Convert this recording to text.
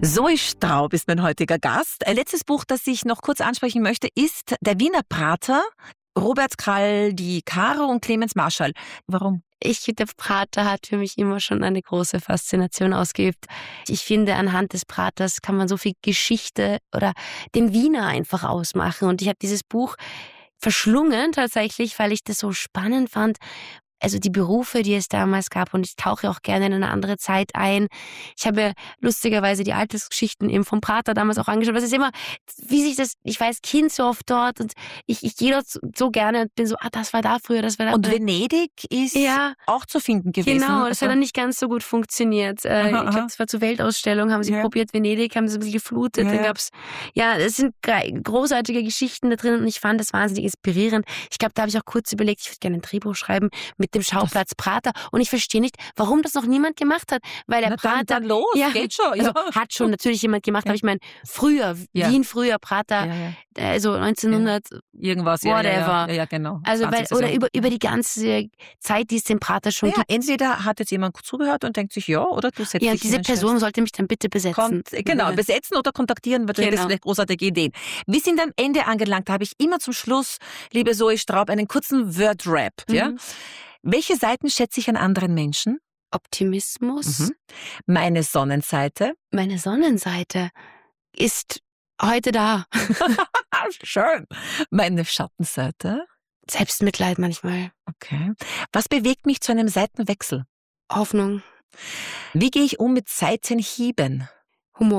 Zoe Straub ist mein heutiger Gast. Ein letztes Buch, das ich noch kurz ansprechen möchte, ist Der Wiener Prater. Robert Krall, die Caro und Clemens Marschall. Warum? Der Prater hat für mich immer schon eine große Faszination ausgeübt. Ich finde, anhand des Praters kann man so viel Geschichte oder den Wiener einfach ausmachen. Und ich habe dieses Buch verschlungen tatsächlich, weil ich das so spannend fand. Also die Berufe, die es damals gab, und ich tauche auch gerne in eine andere Zeit ein. Ich habe lustigerweise die Alltagsgeschichten eben vom Prater damals auch angeschaut. Das ist immer, wie sich das, ich war als Kind so oft dort und ich gehe dort so gerne und bin so, das war da früher, das war da. Und Venedig ist auch zu finden gewesen. Genau, das hat dann nicht ganz so gut funktioniert. Ich glaube, das war zur Weltausstellung, haben sie probiert, Venedig, haben sie ein bisschen geflutet. Dann gab's, es sind großartige Geschichten da drin und ich fand das wahnsinnig inspirierend. Ich glaube, da habe ich auch kurz überlegt, ich würde gerne ein Drehbuch schreiben mit dem Schauplatz Prater und ich verstehe nicht, warum das noch niemand gemacht hat, weil der Prater... Dann los, geht schon. Also, hat schon natürlich jemand gemacht, aber ich meine, früher, Wien früher, Prater, also 1900... Irgendwas, whatever. Ja, genau. Also, oder über die ganze Zeit, die es den Prater schon gibt. Entweder hat jetzt jemand zugehört und denkt sich, oder du setzt dich und diese Person sollte mich dann bitte besetzen. Besetzen oder kontaktieren, weil das sind großartige Ideen. Wir sind am Ende angelangt, da habe ich immer zum Schluss, liebe Zoe Straub, einen kurzen Word-Rap, Welche Seiten schätze ich an anderen Menschen? Optimismus. Meine Sonnenseite. Meine Sonnenseite ist heute da. Schön. Meine Schattenseite. Selbstmitleid manchmal. Okay. Was bewegt mich zu einem Seitenwechsel? Hoffnung. Wie gehe ich um mit Seitenhieben?